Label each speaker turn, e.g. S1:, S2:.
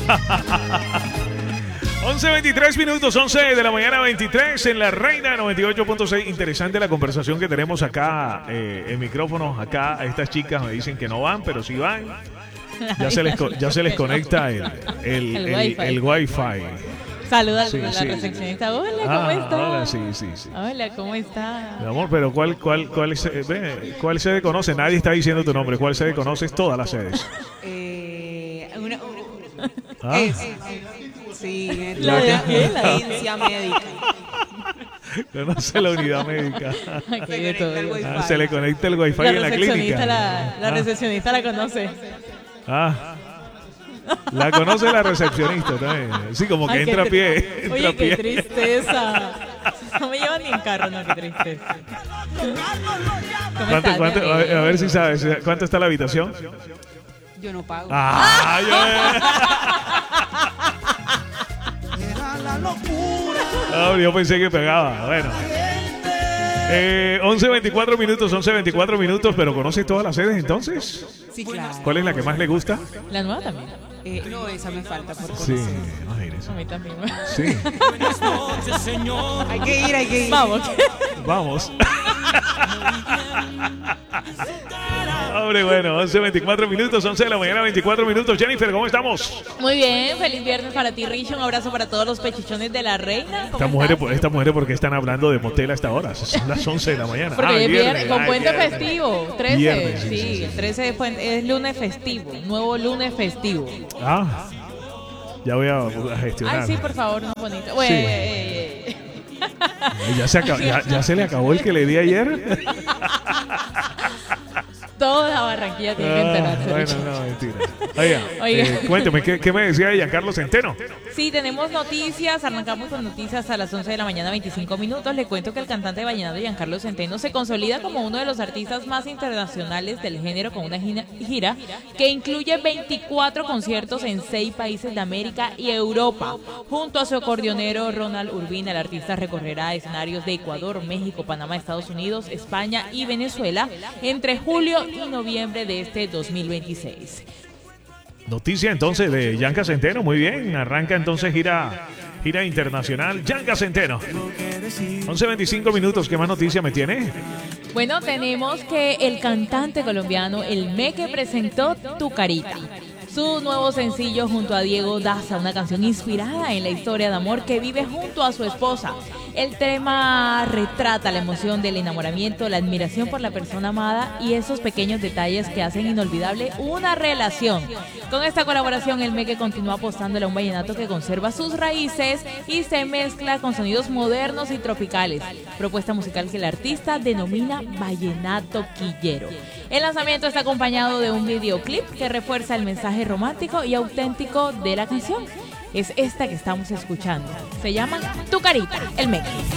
S1: 11:23 minutos, 11 de la mañana 23 en la Reina 98.6. Interesante la conversación que tenemos acá en micrófonos. Acá estas chicas me dicen que no van, pero sí van. Ya se les conecta el wifi.
S2: Saluda a la recepcionista. Hola, ¿cómo está?
S1: Hola, sí.
S2: Hola, ¿cómo está?
S1: Mi amor, pero ¿cuál sede conoce? Nadie está diciendo tu nombre. ¿Cuál sede conoces? Todas las sedes.
S3: Sí,
S2: ¿La de qué?
S3: la agencia médica.
S1: Conoce la unidad médica.
S2: Aquí de todo.
S1: Se le conecta el wifi en la clínica.
S2: La recepcionista la conoce.
S1: La conoce la recepcionista también. Sí, como que entra a pie.
S2: Oye, qué tristeza. No me llevan ni en carro, no, qué tristeza.
S1: A ver si sabes. ¿Cuánto está la habitación?
S3: Yo no pago.
S1: Yo pensé que pegaba. Bueno. 11:24 minutos, pero ¿conoces todas las sedes entonces?
S3: Sí, claro.
S1: ¿Cuál es la que más le gusta?
S2: La nueva también.
S3: No, esa me falta por conocer.
S1: Sí, imagínese.
S2: A mí también.
S1: Sí.
S3: Hay que ir.
S1: Vamos. Hombre, bueno, 11:24 minutos, 11 de la mañana, 24 minutos. Jennifer, ¿cómo estamos?
S2: Muy bien, feliz viernes para ti, Richo. Un abrazo para todos los pechichones de la Reina.
S1: Estas mujeres, ¿por qué están hablando de motel a esta hora? Son las 11 de la mañana.
S2: Porque es viernes, con puente
S1: viernes.
S2: festivo. 13.
S1: Viernes,
S2: sí, el 13 es lunes festivo. Nuevo lunes festivo.
S1: Ya voy a gestionar.
S2: Ay, sí, por favor, no bonito.
S1: Sí. Ya se le acabó el que le di ayer.
S2: Toda Barranquilla tiene que enterarse.
S1: Bueno, no, mentira. Oiga. Cuénteme, ¿qué me decía Giancarlo Centeno?
S2: Sí, tenemos noticias. Arrancamos con noticias a las 11 de la mañana, 25 minutos. Le cuento que el cantante vallenato Giancarlo Centeno se consolida como uno de los artistas más internacionales del género con una gira que incluye 24 conciertos en 6 países de América y Europa. Junto a su acordeonero Ronald Urbina, el artista recorrerá escenarios de Ecuador, México, Panamá, Estados Unidos, España y Venezuela entre julio y noviembre de este 2026.
S1: Noticia entonces de Gianca Centeno, muy bien, arranca entonces gira internacional, Gianca Centeno. 11:25 minutos, ¿qué más noticia me tiene?
S2: Bueno, tenemos que el cantante colombiano El Meque presentó Tu Carita, su nuevo sencillo junto a Diego Daza, una canción inspirada en la historia de amor que vive junto a su esposa. El tema retrata la emoción del enamoramiento, la admiración por la persona amada y esos pequeños detalles que hacen inolvidable una relación. Con esta colaboración, el Meque continúa apostándole a un vallenato que conserva sus raíces y se mezcla con sonidos modernos y tropicales, propuesta musical que el artista denomina vallenato quillero. El lanzamiento está acompañado de un videoclip que refuerza el mensaje romántico y auténtico de la canción. Es esta que estamos escuchando. Se llama Tu Carita, El Meque.